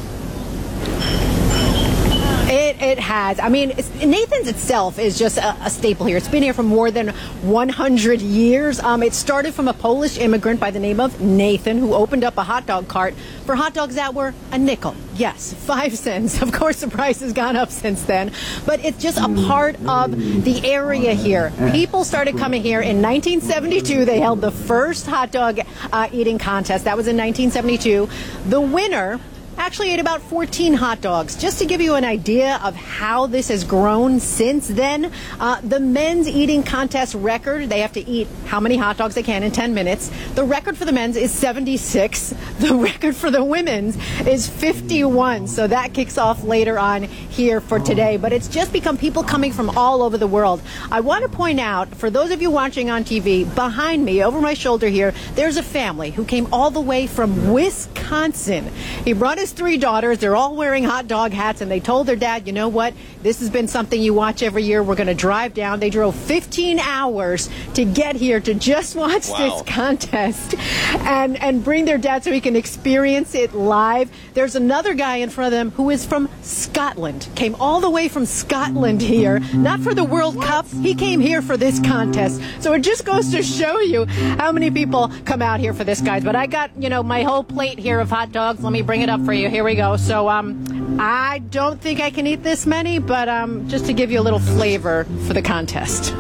It has. I mean, Nathan's itself is just a staple here. It's been here for more than 100 years. It started from a Polish immigrant by the name of Nathan who opened up a hot dog cart for hot dogs that were a nickel. Yes, 5 cents. Of course, the price has gone up since then. But it's just a part of the area here. People started coming here in 1972. They held the first hot dog eating contest. That was in 1972. The winner actually ate about 14 hot dogs. Just to give you an idea of how this has grown since then, the men's eating contest record, they have to eat how many hot dogs they can in 10 minutes. The record for the men's is 76. The record for the women's is 51. So that kicks off later on here for today. But it's just become people coming from all over the world. I want to point out, for those of you watching on TV, behind me, over my shoulder here, there's a family who came all the way from Wisconsin. He brought his 3 daughters. They're all wearing hot dog hats, and they told their dad, you know what, this has been something you watch every year. We're going to drive down. They drove 15 hours to get here to just watch this contest and bring their dad so he can experience it live. There's another guy in front of them who is from Scotland, came all the way from Scotland here, not for the World Cup. He came here for this contest. So it just goes to show you how many people come out here for this, guys. But I got, my whole plate here of hot dogs. Let me bring it up for you. Here we go. So I don't think I can eat this many, but just to give you a little flavor for the contest.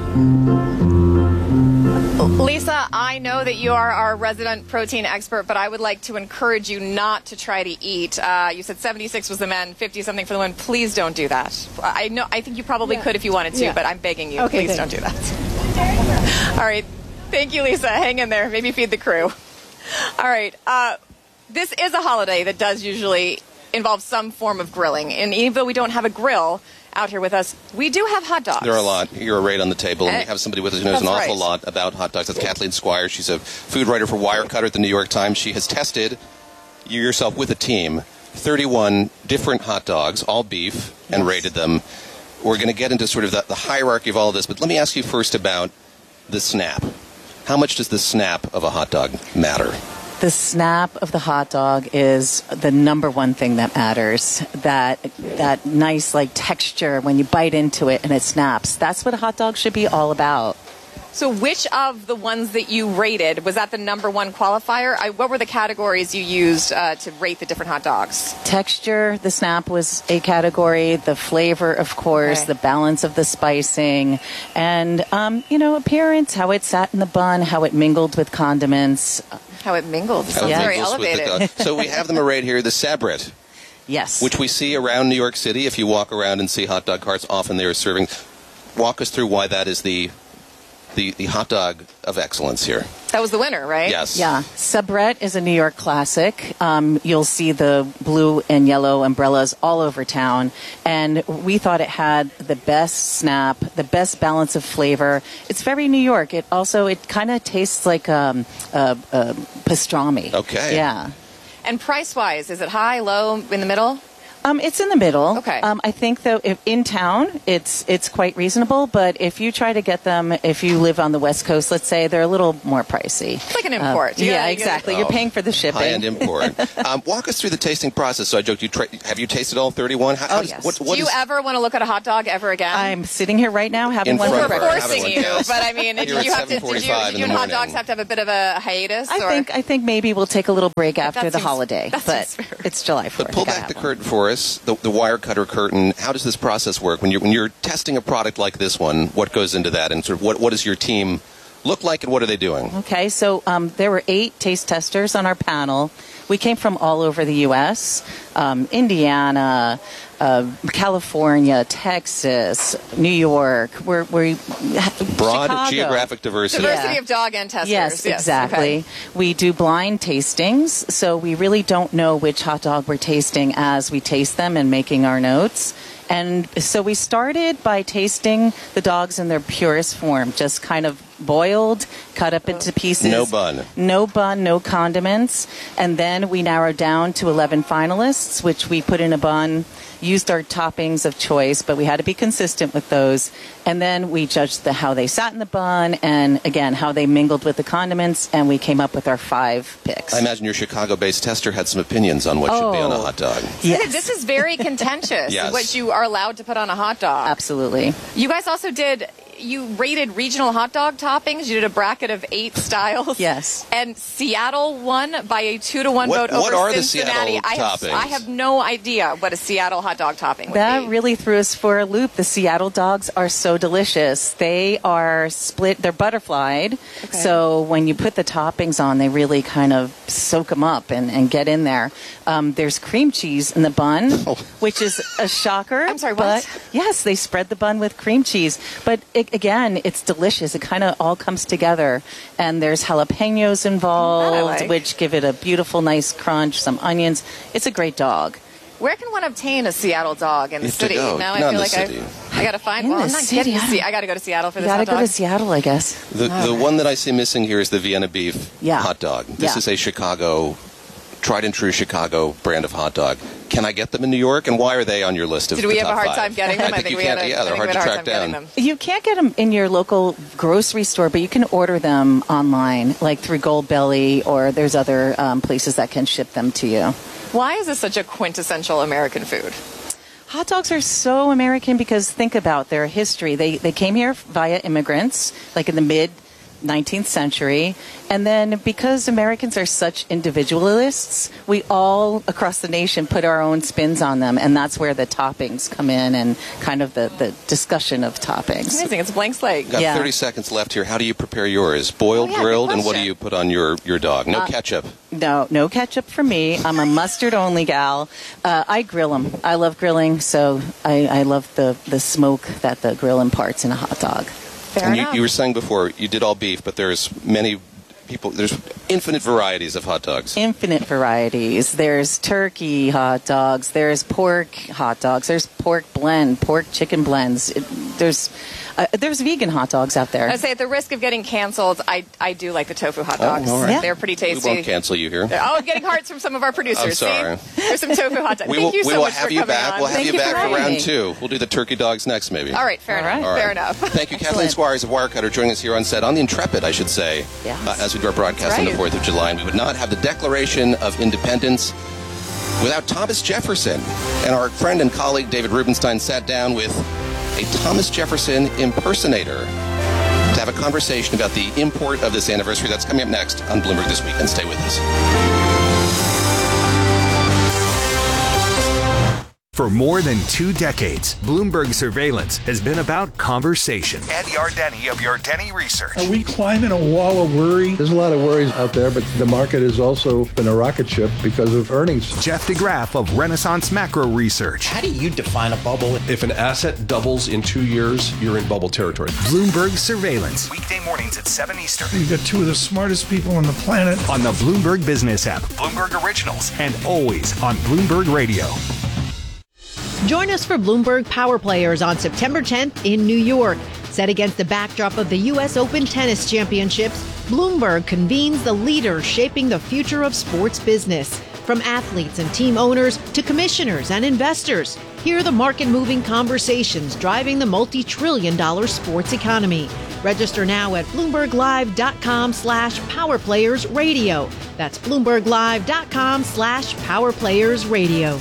Lisa, I know that you are our resident protein expert, but I would like to encourage you not to try to eat. You said 76 was the men, 50-something for the women. Please don't do that. I think you probably could if you wanted to, but I'm begging you. Okay, please don't do that. All right. Thank you, Lisa. Hang in there. Maybe feed the crew. All right. This is a holiday that does usually involve some form of grilling. And even though we don't have a grill out here with us, we do have hot dogs. There are a lot. You're right on the table. And we have somebody with us who knows an awful lot about hot dogs. That's Kathleen Squire. She's a food writer for Wirecutter at the New York Times. She has tested, you yourself with a team, 31 different hot dogs, all beef, and rated them. We're going to get into sort of the hierarchy of all of this, but let me ask you first about the snap. How much does the snap of a hot dog matter? The snap of the hot dog is the number one thing that matters. That nice texture when you bite into it and it snaps. That's what a hot dog should be all about. So which of the ones that you rated, was that the number one qualifier? What were the categories you used to rate the different hot dogs? Texture, the snap was a category. The flavor, of course, the balance of the spicing, and, appearance, how it sat in the bun, how it mingled with condiments. How it mingled. Sounds very elevated. So we have them right here, the Sabret. Yes. Which we see around New York City. If you walk around and see hot dog carts, often they are serving. Walk us through why that is the the hot dog of excellence here. That was the winner, right? Yes. Yeah. Sabrett is a New York classic. You'll see the blue and yellow umbrellas all over town. And we thought it had the best snap, the best balance of flavor. It's very New York. It kind of tastes like pastrami. Okay. Yeah. And price-wise, is it high, low, in the middle? It's in the middle. Okay. I think, though, if in town, it's quite reasonable. But if you try to get them, if you live on the West Coast, let's say, they're a little more pricey. It's like an import. Yeah, exactly. You're paying for the shipping. High-end import. Walk us through the tasting process. So I joked, have you tasted all 31? Yes. Do you ever want to look at a hot dog ever again? I'm sitting here right now having one for breakfast. We're forcing you, but I mean, did you and hot dogs have to have a bit of a hiatus? I think maybe we'll take a little break after the holiday, but it's July 4th. But pull back the curtain for us, the wire cutter curtain. How does this process work when you're testing a product like this one? What goes into that, and sort of what does your team look like, and what are they doing? Okay, so there were 8 taste testers on our panel. We came from all over the U.S., Indiana, California, Texas, New York. We're broad Chicago. Geographic diversity. Diversity of dog and testers. Yes, exactly. Okay. We do blind tastings, so we really don't know which hot dog we're tasting as we taste them and making our notes. And so we started by tasting the dogs in their purest form, just kind of boiled, cut up into pieces. No bun. No bun, no condiments. And then we narrowed down to 11 finalists, which we put in a bun, used our toppings of choice, but we had to be consistent with those. And then we judged how they sat in the bun and, again, how they mingled with the condiments, and we came up with our 5 picks. I imagine your Chicago-based tester had some opinions on what should be on a hot dog. Yes. This is very contentious, Yes. what you are allowed to put on a hot dog. Absolutely. You guys also you rated regional hot dog toppings. You did a bracket of 8 styles. Yes. And Seattle won by a 2-1 vote over what are Cincinnati. the Seattle toppings? I have no idea what a Seattle hot dog topping would be. That really threw us for a loop. The Seattle dogs are so delicious. They are split. They're butterflied. Okay. So when you put the toppings on, they really kind of soak them up and get in there. There's cream cheese in the bun, which is a shocker. I'm sorry, what? But yes, they spread the bun with cream cheese. But again, it's delicious. It kind of all comes together. And there's jalapenos involved, which give it a beautiful, nice crunch, some onions. It's a great dog. Where can one obtain a Seattle dog in the city? Now I feel like I got to find one. I'm not getting to see. I got to go to Seattle for this hot dog. You got to go to Seattle, I guess. The one that I see missing here is the Vienna beef hot dog. This is a Chicago, tried and true Chicago brand of hot dog. Can I get them in New York? And why are they on your list of the top 5? Did we have a hard time getting them? I think you can't. Yeah, they're hard to track down. You can't get them in your local grocery store, but you can order them online, like through Goldbelly, or there's other places that can ship them to you. Why is this such a quintessential American food? Hot dogs are so American because think about their history. They came here via immigrants, like in the mid-19th century. And then because Americans are such individualists, we all across the nation put our own spins on them. And that's where the toppings come in and kind of the discussion of toppings. Amazing. It's a blank slate. Got 30 seconds left here. How do you prepare yours? Boiled, grilled, and what do you put on your dog? No ketchup. No ketchup for me. I'm a mustard-only gal. I grill them. I love grilling, so I love the smoke that the grill imparts in a hot dog. Fair enough. You were saying before, you did all beef, but there's infinite varieties of hot dogs. Infinite varieties. There's turkey hot dogs. There's pork hot dogs. There's pork blend, pork chicken blends. There's vegan hot dogs out there. I say at the risk of getting canceled, I do like the tofu hot dogs. All right. They're pretty tasty. We won't cancel you here. I'm getting hearts from some of our producers. I'm sorry. See? There's some tofu hot dogs. Thank you so much for coming on. We'll have Thank you back for round me. 2. We'll do the turkey dogs next, maybe. All right, fair enough. All right. Fair enough. Thank you, Kathleen Squires of Wirecutter, joining us here on set on the Intrepid, I should say, as we do our broadcast on the 4th of July. And we would not have the Declaration of Independence without Thomas Jefferson. And our friend and colleague David Rubenstein sat down with a Thomas Jefferson impersonator to have a conversation about the import of this anniversary. That's coming up next on Bloomberg This Weekend. Stay with us. For more than 2 decades, Bloomberg Surveillance has been about conversation. Ed Yardeni of Yardeni Research. Are we climbing a wall of worry? There's a lot of worries out there, but the market has also been a rocket ship because of earnings. Jeff DeGraff of Renaissance Macro Research. How do you define a bubble? If an asset doubles in 2 years, you're in bubble territory. Bloomberg Surveillance. Weekday mornings at 7 Eastern. You've got 2 of the smartest people on the planet. On the Bloomberg Business app, Bloomberg Originals, and always on Bloomberg Radio. Join us for Bloomberg Power Players on September 10th in New York. Set against the backdrop of the U.S. Open Tennis Championships, Bloomberg convenes the leaders shaping the future of sports business. From athletes and team owners to commissioners and investors, hear the market-moving conversations driving the multi-trillion-dollar sports economy. Register now at BloombergLive.com/PowerPlayersRadio. That's BloombergLive.com/PowerPlayersRadio.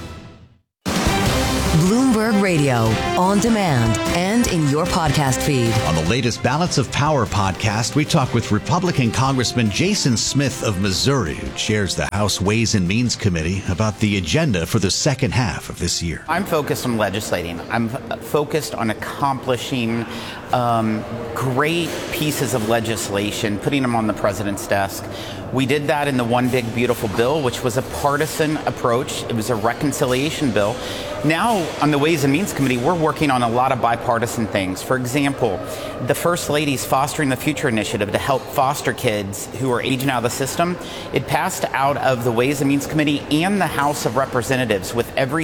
Bloomberg Radio, on demand and in your podcast feed. On the latest Balance of Power podcast, we talk with Republican Congressman Jason Smith of Missouri, who chairs the House Ways and Means Committee, about the agenda for the second half of this year. I'm focused on legislating. I'm focused on accomplishing great pieces of legislation, putting them on the president's desk. We did that in the One Big Beautiful Bill, which was a partisan approach. It was a reconciliation bill. Now, on the Ways and Means Committee, we're working on a lot of bipartisan things. For example, the First Lady's Fostering the Future initiative to help foster kids who are aging out of the system. It passed out of the Ways and Means Committee and the House of Representatives with every